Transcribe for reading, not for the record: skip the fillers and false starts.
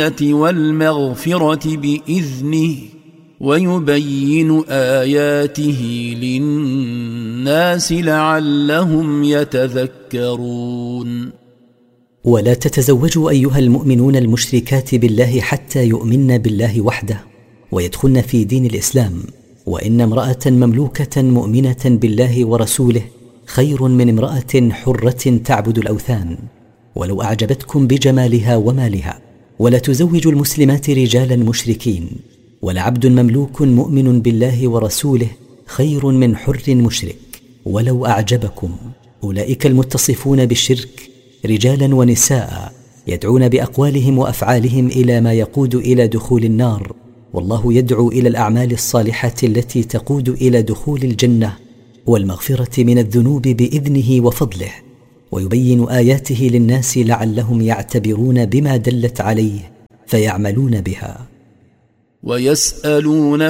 والمغفرة بإذنه ويبين آياته للناس لعلهم يتذكرون. ولا تتزوجوا أيها المؤمنون المشركات بالله حتى يؤمن بالله وحده ويدخلن في دين الإسلام، وإن امرأة مملوكة مؤمنة بالله ورسوله خير من امرأة حرة تعبد الأوثان ولو أعجبتكم بجمالها ومالها. ولا تزوجوا المسلمات رجالا مشركين، ولعبد مملوك مؤمن بالله ورسوله خير من حر مشرك ولو أعجبكم. أولئك المتصفون بالشرك رجالا ونساء يدعون بأقوالهم وأفعالهم إلى ما يقود إلى دخول النار، والله يدعو إلى الأعمال الصالحة التي تقود إلى دخول الجنة والمغفرة من الذنوب بإذنه وفضله، ويبين آياته للناس لعلهم يعتبرون بما دلت عليه فيعملون بها. ويسألون